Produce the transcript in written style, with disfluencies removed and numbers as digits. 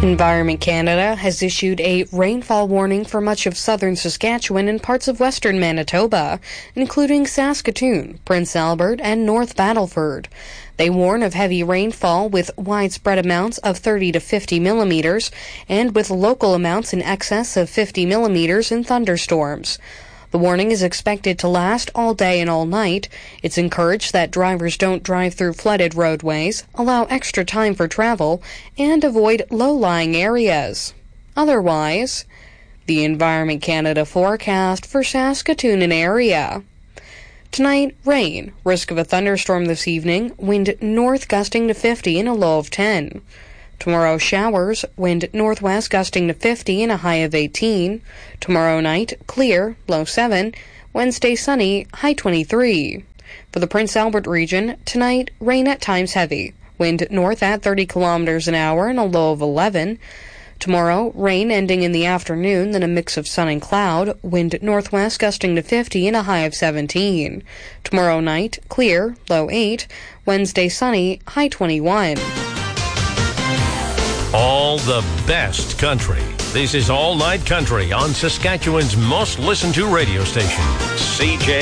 Environment Canada has issued a rainfall warning for much of southern Saskatchewan and parts of western Manitoba, including Saskatoon, Prince Albert, and North Battleford. They warn of heavy rainfall with widespread amounts of 30 to 50 millimeters and with local amounts in excess of 50 millimeters in thunderstorms. The warning is expected to last all day and all night. It's encouraged that drivers don't drive through flooded roadways, allow extra time for travel, and avoid low-lying areas. Otherwise, the Environment Canada forecast for Saskatoon and area. Tonight, rain. Risk of a thunderstorm this evening. Wind north gusting to 50 and a low of 10. Tomorrow, showers, wind northwest gusting to 50 and a high of 18. Tomorrow night, clear, low 7. Wednesday, sunny, high 23. For the Prince Albert region, tonight, rain at times heavy. Wind north at 30 kilometers an hour and a low of 11. Tomorrow, rain ending in the afternoon, then a mix of sun and cloud. Wind northwest gusting to 50 and a high of 17. Tomorrow night, clear, low 8. Wednesday, sunny, high 21. All the best country. This is All Night Country on Saskatchewan's most listened to radio station, CJ